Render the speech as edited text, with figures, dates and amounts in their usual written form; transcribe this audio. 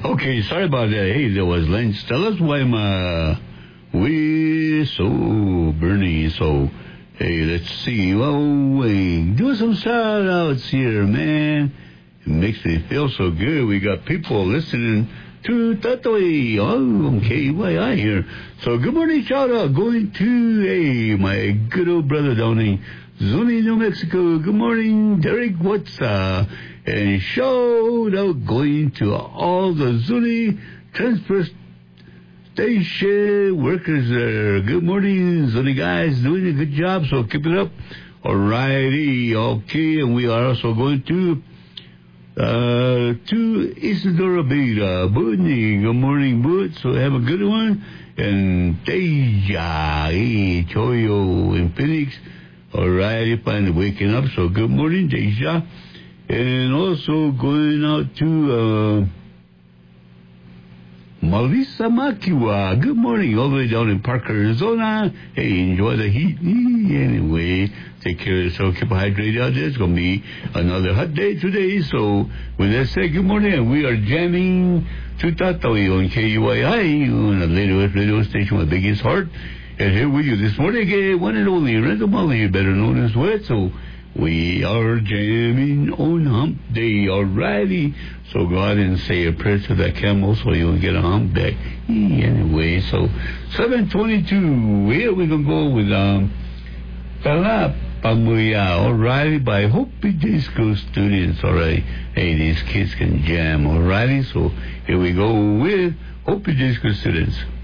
Okay, sorry about that. Hey, there was Lance. Tell us why we so Bernie. So, hey, let's see. Oh, wait, do some shout outs here, man. It makes me feel so good. We got people listening to Tatoi on KYI here. So, good morning, shout out going to, hey, my good old brother down in Zuni, New Mexico. Good morning, Derek Watsa. And shout out going to all the Zuni transportation workers there. Good morning, Zuni guys. Doing a good job, so keep it up. Alrighty, okay. And we are also going to Isidora Beta. Budney. Good morning, Bud. So have a good one. And Deja, Choyo in Phoenix. Alrighty, finally waking up. So good morning, Deja. And also going out to Melissa Makiwa. Good morning, all the way down in Parker, Arizona. Hey, enjoy the heat. Anyway, take care of yourself. Keep hydrated out there. It's going to be another hot day today. So, with that said, good morning. And we are jamming to Tatoi on KUII on the latest radio station with Biggest Heart. And here with you this morning again, one and only Randall Molly, better known as Wet. So, we are jamming on hump day, alrighty. So go out and say a prayer to that camel so you'll get a hump day. Anyway, so 7:22. Here we're going to go with Tala Pamuya, alrighty, by Hopi Disco students, alright. Hey, these kids can jam, alrighty. So here we go with Hopi Disco students.